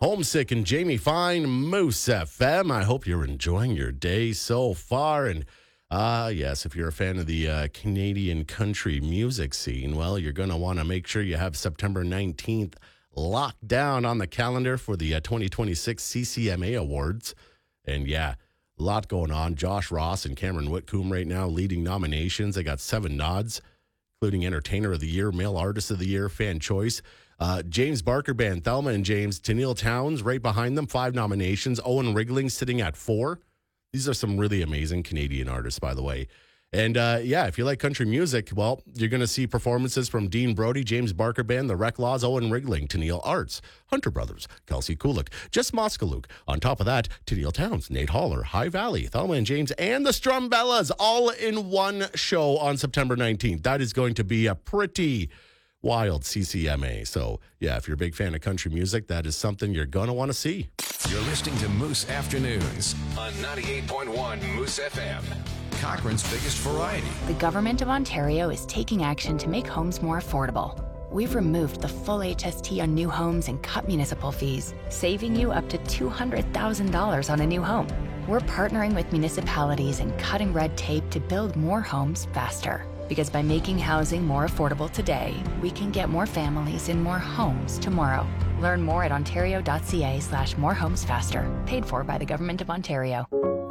Homesick and Jamie Fine, Moose FM. I hope you're enjoying your day so far. And yes, if you're a fan of the Canadian country music scene, well, you're going to want to make sure you have September 19th locked down on the calendar for the 2026 CCMA Awards. And yeah, a lot going on. Josh Ross and Cameron Whitcomb right now leading nominations. They got 7 nods, including Entertainer of the Year, Male Artist of the Year, Fan Choice. James Barker Band, Thelma and James, Tennille Townes right behind them, 5 nominations. Owen Rigling sitting at 4. These are some really amazing Canadian artists, by the way. And yeah, if you like country music, well, you're going to see performances from Dean Brody, James Barker Band, The Reclaws, Owen Rigling, Tennille Arts, Hunter Brothers, Kelsey Kulik, Jess Moskalook. On top of that, Tennille Townes, Nate Haller, High Valley, Thelma and James, and the Strumbellas all in one show on September 19th. That is going to be a pretty wild CCMA. So yeah, if you're a big fan of country music, that is something you're going to want to see. You're listening to Moose Afternoons on 98.1 Moose FM. Cochrane's biggest variety. The Government of Ontario is taking action to make homes more affordable. We've removed the full HST on new homes and cut municipal fees, saving you up to $200,000 on a new home. We're partnering with municipalities and cutting red tape to build more homes faster. Because by making housing more affordable today, we can get more families in more homes tomorrow. Learn more at ontario.ca/morehomesfaster. Paid for by the Government of Ontario.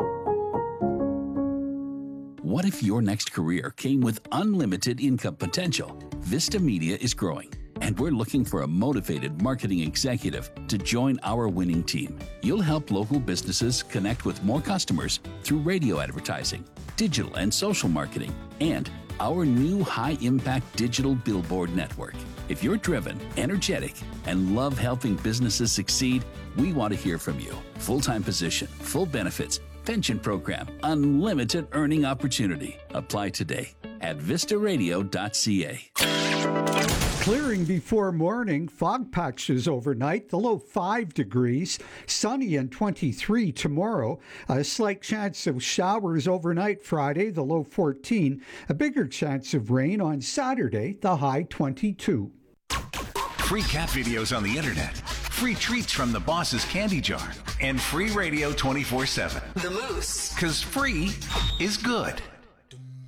What if your next career came with unlimited income potential? Vista Media is growing, and we're looking for a motivated marketing executive to join our winning team. You'll help local businesses connect with more customers through radio advertising, digital and social marketing, and our new high-impact digital billboard network. If you're driven, energetic, and love helping businesses succeed, we want to hear from you. Full-time position, full benefits, pension program, unlimited earning opportunity. Apply today at vistaradio.ca. Clearing before morning, fog patches overnight, the low 5 degrees, sunny and 23 tomorrow. A slight chance of showers overnight Friday, the low 14. A bigger chance of rain on Saturday, the high 22. Free cat videos on the internet, free treats from the boss's candy jar, and free radio 24/7. The Moose. 'Cause free is good.